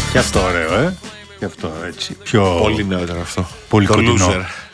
Και αυτό ωραίο, Και αυτό έτσι. Πιο... Πολύ νεότερο αυτό. Πολύ κοντινό.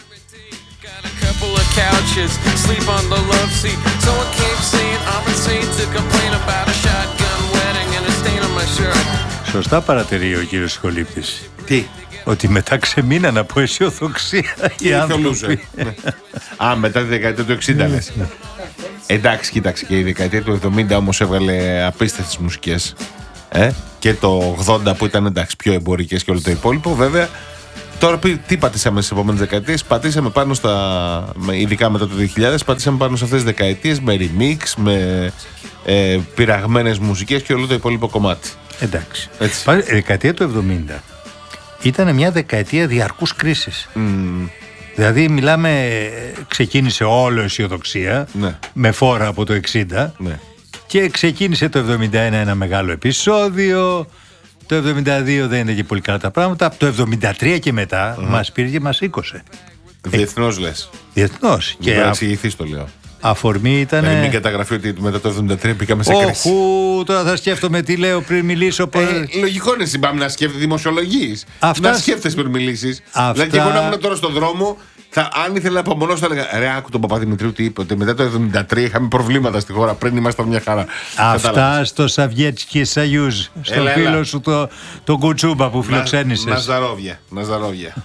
Σωστά παρατηρεί ο κύριος Σχολήπτης. Τι? Ότι μετά ξεμείναν από αισιοδοξία οι άνθρωποι. Α, μετά τη δεκαετία του 60 λες. Εντάξει, κοίταξε, και η δεκαετία του 70 όμως έβγαλε απίστευτες μουσικές. Και το 80 που ήταν εντάξει πιο εμπορικές και όλο το υπόλοιπο. Βέβαια, τώρα τι πατήσαμε στις επόμενες δεκαετίες? Πατήσαμε πάνω ειδικά μετά το 2000, πατήσαμε πάνω σε αυτές τις δεκαετίες με remix, με πειραγμένες μουσικές και όλο το υπόλοιπο κομμάτι. Εντάξει. Η δεκαετία του 70 ήταν μια δεκαετία διαρκούς κρίσης. Δηλαδή ξεκίνησε όλο αισιοδοξία, με φόρα από το 60, και ξεκίνησε το 71 ένα μεγάλο επεισόδιο. Το 72 δεν ήταν και πολύ καλά τα πράγματα. Από το 73 και μετά μας πήρε και μας σήκωσε. Διεθνώς λες? Διεθνώς. Και να εξηγηθείς το λέω. Αφορμή ήταν. Δηλαδή μην καταγραφεί ότι μετά το 73 πήγαμε σε κρίση. Τώρα θα σκέφτομαι τι λέω πριν μιλήσω. Λογικό είναι συμπάμε να σκέφτεσαι, δημοσιολογείς. Να σκέφτεσαι πριν μιλήσεις. Δηλαδή και εγώ να ήμουν τώρα στον δρόμο, αν ήθελα να απομονώσω, θα έλεγα ρε, άκου τον Παπαδημητρίου τι είπε, ότι μετά το 73 είχαμε προβλήματα στη χώρα, πριν ήμασταν μια χαρά. Αυτά στο Σαβιέτσκι Σαγιούζ, στον φίλο σου τον Κουτσούμπα που φιλοξένησες. Ναζαρόβια.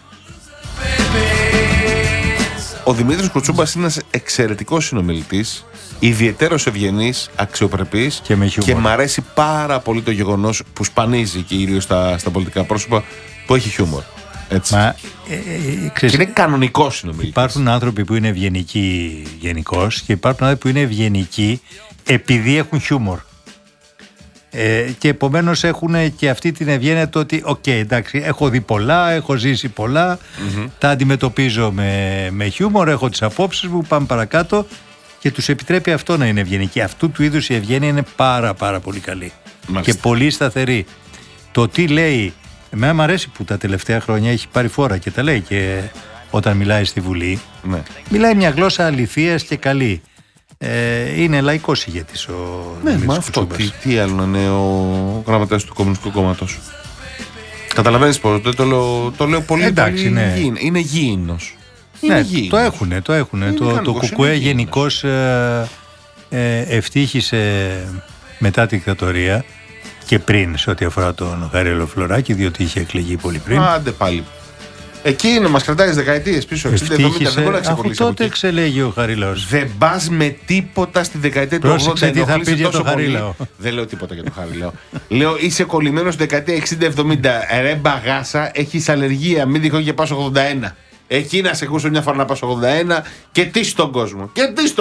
Ο Δημήτρης Κουτσούμπας είναι ένας εξαιρετικός συνομιλητής, ιδιαιτέρως ευγενής, αξιοπρεπής και μ' αρέσει πάρα πολύ το γεγονός που σπανίζει κυρίως στα πολιτικά πρόσωπα, που έχει χιούμορ. Έτσι. Και είναι κανονικός συνομιλητής. Υπάρχουν άνθρωποι που είναι ευγενικοί γενικώς και υπάρχουν άνθρωποι που είναι ευγενικοί επειδή έχουν χιούμορ. Και επομένως έχουν και αυτή την ευγένεια το ότι εντάξει, έχω δει πολλά, έχω ζήσει πολλά, τα αντιμετωπίζω με χιούμορ, έχω τις απόψεις μου, πάμε παρακάτω, και τους επιτρέπει αυτό να είναι ευγενικοί. Αυτού του είδους η ευγένεια είναι πάρα πολύ καλή. Μάλιστα. Και πολύ σταθερή. Το τι λέει, εμένα μου αρέσει που τα τελευταία χρόνια έχει πάρει φόρα και τα λέει και όταν μιλάει στη Βουλή, μιλάει μια γλώσσα αληθείας και καλή. Είναι λαϊκός ηγέτης ο Δημήτρης Κουτσούμπας. Τι άλλο να είναι ο γραμματέας του Κομμουνιστικού Κόμματος? Καταλαβαίνεις πως το λέω πολύ. Εντάξει, πολύ ναι. Είναι γήινος. Το έχουνε. Το Κουκουέ γενικώς ευτύχησε μετά τη δικτατορία και πριν, σε ό,τι αφορά τον Γαρέλο Φλωράκη, διότι είχε εκλεγεί πολύ πριν. Άντε πάλι. Εκεί είναι, μας κρατάει τις δεκαετίες πίσω. 60-70 δεν μπορεί να ξεκολλήσει. Τότε εξελέγει ο Χαρίλαος. Δεν πας με τίποτα στη δεκαετία του 80. Πρόσεξε τι θα πεις για τον Χαρίλαο. Δεν λέω τίποτα για τον Χαρίλαο. Λέω είσαι κολλημένος στη δεκαετία 60-70. Ρε μπαγάσα, έχεις αλλεργία. Μην τυχόν και πας 81. Εκεί να σε ακούσω μια φορά να πας 81 και τι στον κόσμο.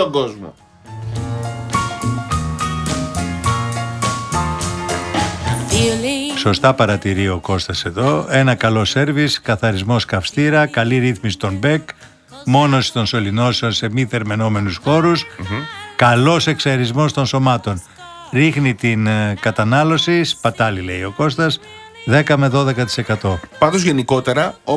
Σωστά παρατηρεί ο Κώστας εδώ. Ένα καλό σέρβις, καθαρισμός καυστήρα, καλή ρύθμιση των μπεκ, μόνωση των σωληνώσεων σε μη θερμαινόμενους χώρους, καλός εξαερισμός των σωμάτων. Ρίχνει την κατανάλωση, σπατάλη λέει ο Κώστας, 10 με 12%. Πάντως γενικότερα